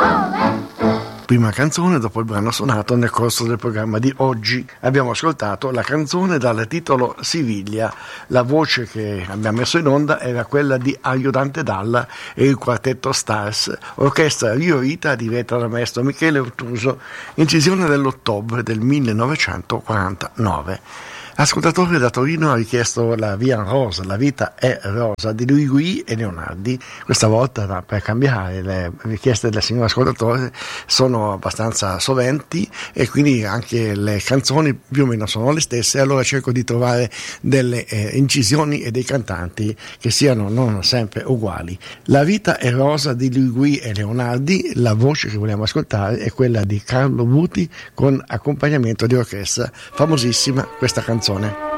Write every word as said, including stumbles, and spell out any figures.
Prima canzone dopo il brano suonato nel corso del programma di oggi. Abbiamo ascoltato la canzone dal titolo Siviglia. La voce che abbiamo messo in onda era quella di Aiutante Dalla e il quartetto Stars, orchestra riorita diretta dal maestro Michele Ottuso, incisione dell'ottobre del millenovecentoquarantanove. Ascoltatore da Torino ha richiesto la Via Rosa, La vita è rosa di Louis Guy e Leonardi. Questa volta, per cambiare, le richieste del signor ascoltatore sono abbastanza soventi e quindi anche le canzoni più o meno sono le stesse, allora cerco di trovare delle eh, incisioni e dei cantanti che siano non sempre uguali. La vita è rosa di Louis Guy e Leonardi, la voce che vogliamo ascoltare è quella di Carlo Buti con accompagnamento di orchestra, famosissima questa canzone.